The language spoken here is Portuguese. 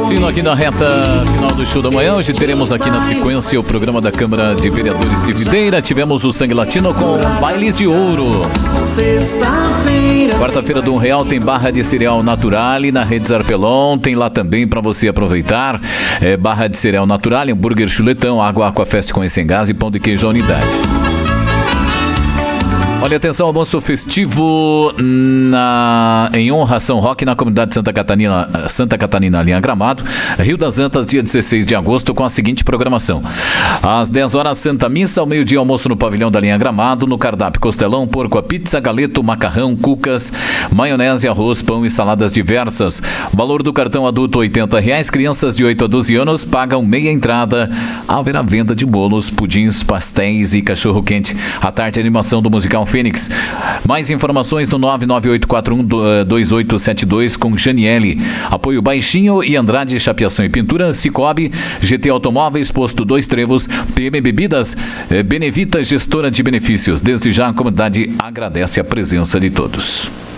Latino aqui na reta final do show da manhã. Hoje teremos aqui na sequência o programa da Câmara de Vereadores de Videira. Tivemos o Sangue Latino com Baile de Ouro. Quarta-feira do R$1 tem barra de cereal natural e na Rede Zarpelon tem lá também para você aproveitar. Barra de cereal natural, hambúrguer chuletão, água Aquafest com sem gás e pão de queijo à unidade. Olha, atenção, almoço festivo em honra a São Roque na comunidade Santa Catarina, linha Gramado, Rio das Antas, dia 16 de agosto, com a seguinte programação. Às 10 horas, Santa Missa, ao meio-dia, almoço no pavilhão da linha Gramado, no cardápio costelão, porco a pizza, galeto, macarrão, cucas, maionese, arroz, pão e saladas diversas. Valor do cartão adulto R$80, crianças de 8 a 12 anos pagam meia entrada. Haverá venda de bolos, pudins, pastéis e cachorro-quente. À tarde, animação do musical Fênix. Mais informações no 998412872 com Janiele. Apoio Baixinho e Andrade Chapeação e Pintura, Cicobi, GT Automóveis, Posto Dois Trevos, PM Bebidas, Benevita Gestora de Benefícios. Desde já a comunidade agradece a presença de todos.